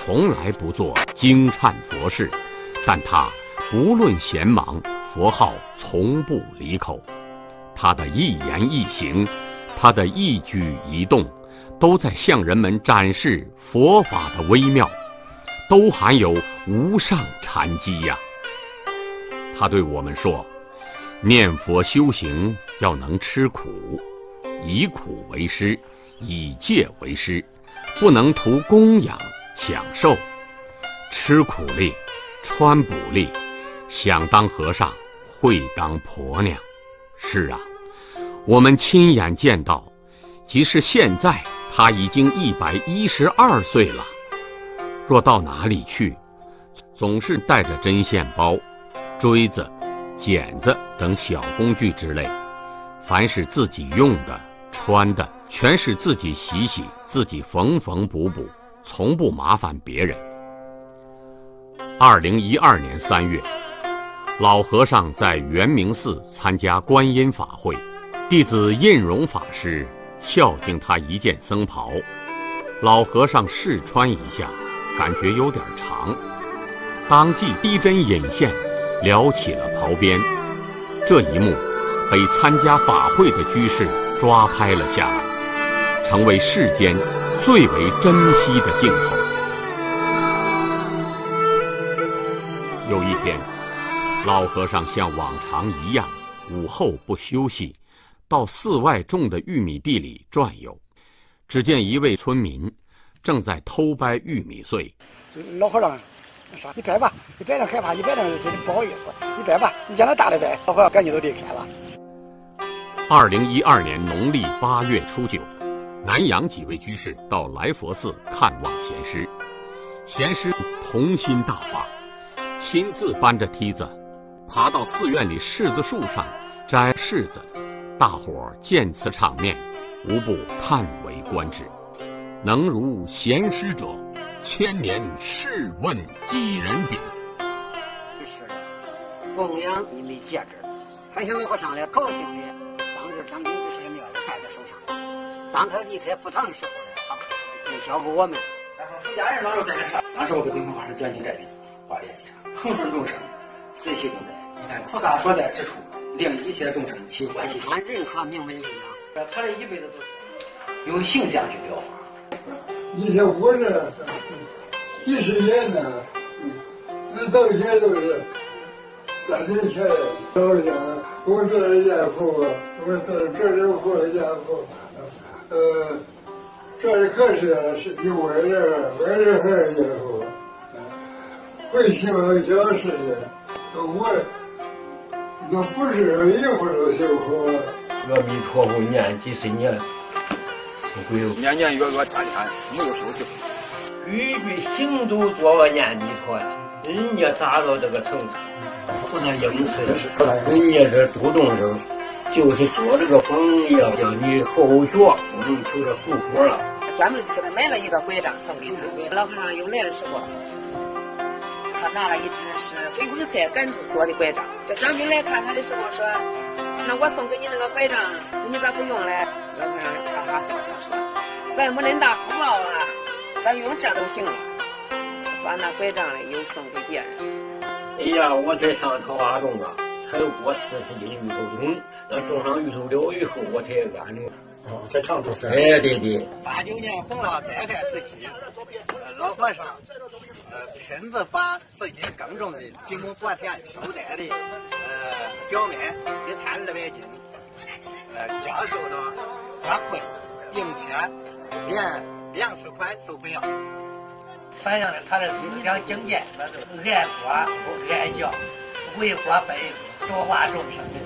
从来不做惊忏佛事，但他不论闲忙，佛号从不离口。他的一言一行，他的一举一动，都在向人们展示佛法的微妙，都含有无上禅机呀。他对我们说，念佛修行要能吃苦，以苦为师，以戒为师，不能图供养享受，吃苦力，穿补力，想当和尚会当婆娘。是啊，我们亲眼见到，即使现在他已经112岁了，若到哪里去，总是带着针线包、锥子、剪子等小工具之类，凡是自己用的、穿的，全是自己洗洗，自己缝缝补补，从不麻烦别人。2012年3月，老和尚在圆明寺参加观音法会，弟子印荣法师孝敬他一件僧袍，老和尚试穿一下，感觉有点长，当即逼针引线，撩起了袍边。这一幕被参加法会的居士抓拍了下来，成为世间最为珍惜的镜头。有一天，老和尚像往常一样，午后不休息，到寺外种的玉米地里转悠。只见一位村民正在偷掰玉米穗。 老和尚说：“你掰吧，你掰着害怕，你掰着不好意思，你掰吧，你将来大的掰。”老和尚赶紧都离开了。 2012年农历8月初9，南阳几位居士到来佛寺看望贤师，贤师童心大发，亲自搬着梯子爬到寺院里柿子树上摘柿子，大伙儿见此场面，无不叹为观止。能如贤师者，千年试问几人比？ 是供养你的戒指，还向老和尚来高兴的，当时张公居士的庙也戴在手上。当他离开佛堂的时候呢，他就交给我们。 然后出家人当时在这，当时我给宗法师讲经这笔话联系上，恒顺众生，随喜共在。你看菩萨所在之处，令一切众生起欢喜心。 按任何名门力量， 他这一辈子都是用形象去表法。 以前我这几十年呢，那到现在都是3年前老家，我做了家父，我做了这里活家父，这里可是有外人还是家父，会听讲事情，我那不是一会儿都修好了。 阿弥陀佛念几十年。 年年月月天天没有休息， 句句行都做个念弥陀呀，人家达到这个程度，不能应试，人家这度众生，就是做这个榜样，叫你后学不能求这富婆了。 专门就给他买了一个拐杖送给他。老和尚又来的时候，他拿了一只是回光菜杆子做的拐杖。这张兵来看他的时候说：“那我送给你那个拐杖，你咋不用嘞？”老和尚哈哈笑笑说：“咱没恁大福报啊，咱用这都行了。”把那拐杖嘞又送给别人。 哎呀，我才上桃花洞啊，才过40斤芋头桶，那种上芋头了以后，我才安定。 在常州山。 哎，对对。 89年洪涝灾害时期，老和尚亲自把自己耕种的经过薄田收摘的小麦1200斤，教授了花卉、营切，连粮食款都不要，反映了他的思想境界，那是爱国不爱教，为国分多化众生。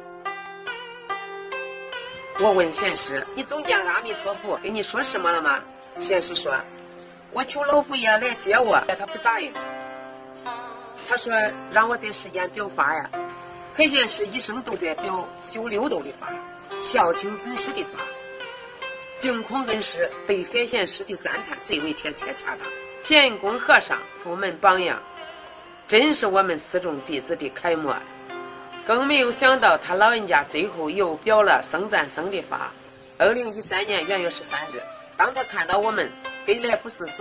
我问贤师：“你总见阿弥陀佛跟你说什么了吗？”贤师说：“我求老佛爷来接我，他不答应。他说让我在世间表法呀。海贤师一生都在表修六道的法，孝亲尊师的法。净空恩师对海贤师的赞叹最为贴切恰当。贤公和尚父门榜样，真是我们寺众弟子的楷模。更没有想到他老人家最后又表了僧赞僧的法。2013年元月13日，当他看到我们给来福寺